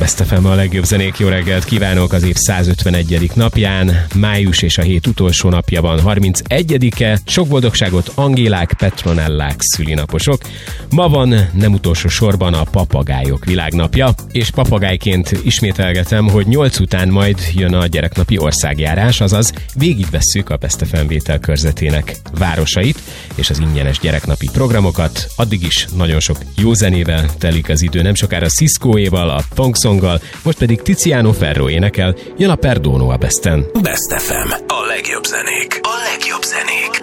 Best FM a legjobb zenék, jó reggelt kívánok az év 151. napján, május és a hét utolsó napja van, 31-e, sok boldogságot Angélák, Petronellák szülinaposok. Ma van nem utolsó sorban a papagájok világnapja, és papagájként ismételgetem, hogy 8 után majd jön a gyereknapi országjárás, azaz végigvesszük a Best FM vételkörzetének városait és az ingyenes gyereknapi programokat. Addig is nagyon sok jó zenével telik az idő, nem sokára Ciscoéval, a Funk Songgal, most pedig Tiziano Ferro énekel, jön a Perdono a Besten. Best FM, a legjobb zenék, a legjobb zenék.